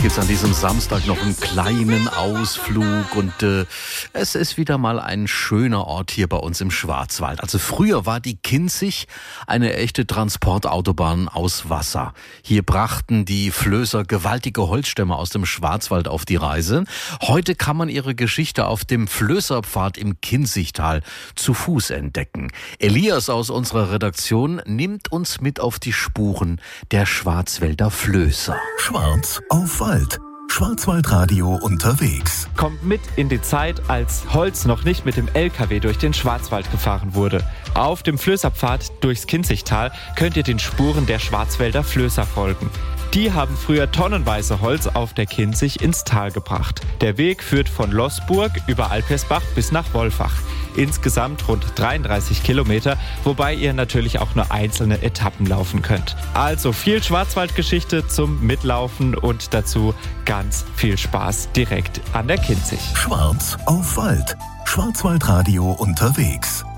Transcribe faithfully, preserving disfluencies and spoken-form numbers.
gibt's an diesem Samstag noch einen kleinen Ausflug und äh, es ist wieder mal ein schöner Ort hier bei uns im Schwarzwald. Also früher war die Kinzig eine echte Transportautobahn aus Wasser. Hier brachten die Flößer gewaltige Holzstämme aus dem Schwarzwald auf die Reise. Heute kann man ihre Geschichte auf dem Flößerpfad im Kinzigtal zu Fuß entdecken. Elias aus unserer Redaktion nimmt uns mit auf die Spuren der Schwarzwälder Flößer. Schwarz auf Wald. Schwarzwaldradio unterwegs. Kommt mit in die Zeit, als Holz noch nicht mit dem L K W durch den Schwarzwald gefahren wurde. Auf dem Flößerpfad durchs Kinzigtal könnt ihr den Spuren der Schwarzwälder Flößer folgen. Die haben früher tonnenweise Holz auf der Kinzig ins Tal gebracht. Der Weg führt von Loßburg über Alpersbach bis nach Wolfach. Insgesamt rund dreiunddreißig Kilometer, wobei ihr natürlich auch nur einzelne Etappen laufen könnt. Also viel Schwarzwaldgeschichte zum Mitlaufen und dazu ganz viel Spaß direkt an der Kinzig. Schwarz auf Wald. Schwarzwaldradio unterwegs.